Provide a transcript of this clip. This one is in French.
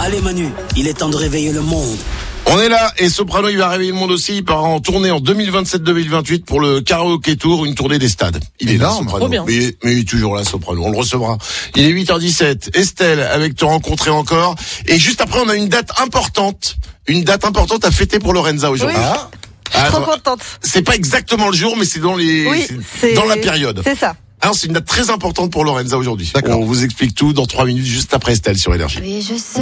Allez Manu, il est temps de réveiller le monde. On est là et Soprano il va réveiller le monde aussi. Il part en tournée en 2027-2028 pour le Karaoke Tour, une tournée des stades. Il est là Soprano, trop bien. mais il est toujours là Soprano, on le recevra. Il est 8h17. Estelle avec Te rencontrer encore. Et juste après on a une date importante à fêter pour Lorenza aujourd'hui. Oui. Ah, Trop contente. c'est pas exactement le jour mais c'est dans dans la période. C'est ça. Alors c'est une date très importante pour Lorenza aujourd'hui. D'accord. On vous explique tout dans 3 minutes juste après Estelle sur Énergie. Oui, je sais.